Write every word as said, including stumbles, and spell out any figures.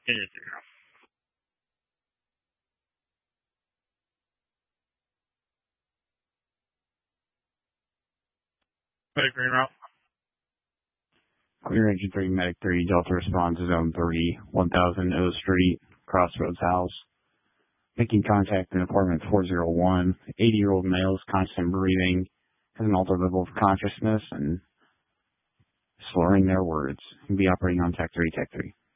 Unit zero. Medic Green Route. Clear Engine three, Medic three, Delta responds to Zone three, one thousand O Street, Crossroads House. Making contact in apartment four oh one. eighty-year-old male is constant breathing, has an altered level of consciousness, and slurring their words. He'll be operating on Tech three, Tech three.